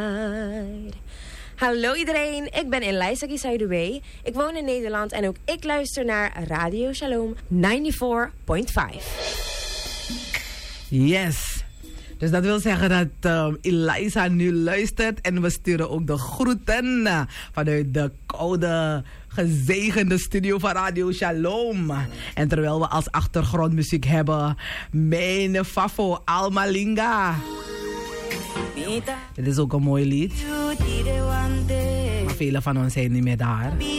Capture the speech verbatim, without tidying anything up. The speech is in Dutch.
Hallo iedereen, ik ben Eliza Gisaidoue. Ik woon in Nederland en ook ik luister naar Radio Shalom negenennegentig komma vijf. Yes. Dus dat wil zeggen dat um, Eliza nu luistert. En we sturen ook de groeten vanuit de koude, gezegende studio van Radio Shalom. En terwijl we als achtergrondmuziek hebben mijn favo Alma Linga. Dit is ook een mooi lied. Maar velen van ons zijn niet meer daar.